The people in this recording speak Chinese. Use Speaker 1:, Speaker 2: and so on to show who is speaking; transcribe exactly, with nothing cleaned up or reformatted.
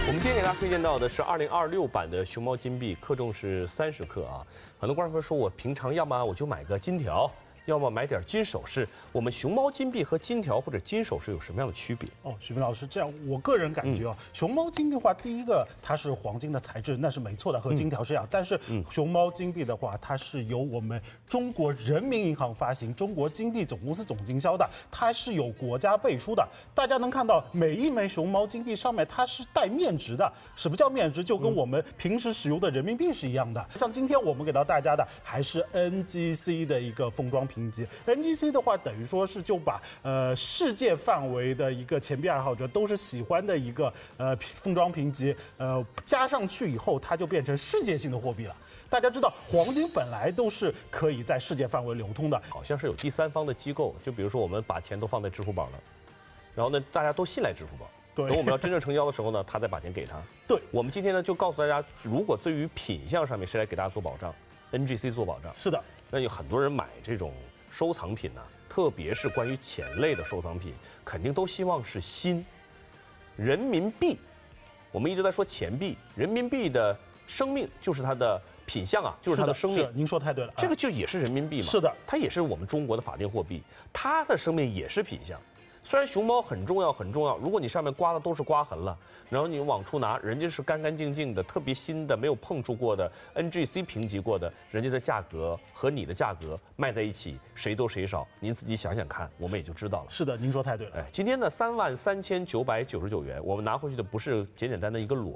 Speaker 1: 我们今天给大家推荐到的是二零二六版的熊猫金币，克重是三十克啊。很多观众朋友说，我平常要么我就买个金条，要么买点金首饰。我们熊猫金币和金条或者金首饰有什么样的区别？
Speaker 2: 哦，许明老师，这样我个人感觉啊，嗯、熊猫金币的话，第一个它是黄金的材质，那是没错的，和金条是一样。嗯、但是熊猫金币的话，它是由我们中国人民银行发行，中国金币总公司总经销的，它是有国家背书的。大家能看到每一枚熊猫金币上面它是带面值的。什么叫面值？就跟我们平时使用的人民币是一样的。像今天我们给到大家的还是 N G C 的一个封装评级。N G C 的话，等于说是就把呃世界范围的一个钱币爱好者都是喜欢的一个呃封装评级，呃加上去以后，它就变成世界性的货币了。大家知道，黄金本来都是可以在世界范围流通的，
Speaker 1: 好像是有第三方的机构，就比如说我们把钱都放在支付宝了，然后呢，大家都信赖支付宝。
Speaker 2: 对，
Speaker 1: 等我们要真正成交的时候呢，他再把钱给他。
Speaker 2: 对，
Speaker 1: 我们今天呢就告诉大家，如果对于品相上面谁来给大家做保障 ，N G C 做保障。
Speaker 2: 是的，
Speaker 1: 那有很多人买这种收藏品呢、啊，特别是关于钱类的收藏品，肯定都希望是新。人民币，我们一直在说钱币，人民币的生命就是它的品相啊，就是它的生命。
Speaker 2: 是您说太对了，
Speaker 1: 这个就也是人民币嘛。
Speaker 2: 是的，
Speaker 1: 它也是我们中国的法定货币，它的生命也是品相。虽然熊猫很重要很重要，如果你上面刮的都是刮痕了，然后你往出拿，人家是干干净净的、特别新的、没有碰触过的 N G C 评级过的，人家的价格和你的价格卖在一起，谁多谁少，您自己想想看，我们也就知道了。
Speaker 2: 是的，您说太对了。
Speaker 1: 哎，今天呢三万三千九百九十九元，我们拿回去的不是简简单单一个裸